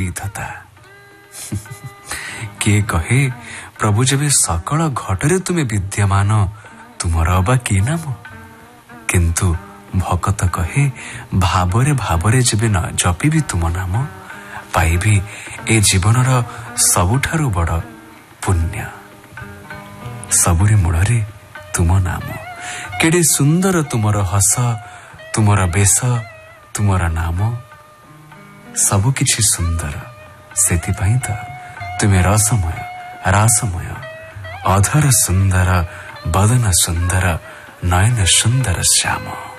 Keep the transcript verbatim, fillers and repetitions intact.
ବିଧତା। କିଏ କହେ ପ୍ରଭୁ ଯେବେ ସକଳ ଘଟରେ ତୁମେ ବିଦ୍ୟମାନ, ତୁମର ଅବା କି ନାମ? କିନ୍ତୁ ଭକତ କହେ ଭାବରେ ଭାବରେ ଯେବେ ନ ଜପିବି ତୁମ ନାମ, ପାଇବି ଏ ଜୀବନର ସବୁଠାରୁ ବଡ଼ ପୁଣ୍ୟ। ସବୁରି ମୂଳରେ ତୁମ ନାମ। କେଡ଼େ ସୁନ୍ଦର ତୁମର ହସ, ତୁମର ବେଶ, ତୁମର ନାମ, ସବୁକିଛି ସୁନ୍ଦର। ସେଥିପାଇଁ ତ ତୁମେ ରସମୟ, ରାସମୟ, ଅଧର ସୁନ୍ଦର, ବଦନ ସୁନ୍ଦର, ନୟନ ସୁନ୍ଦର ଶ୍ୟାମ।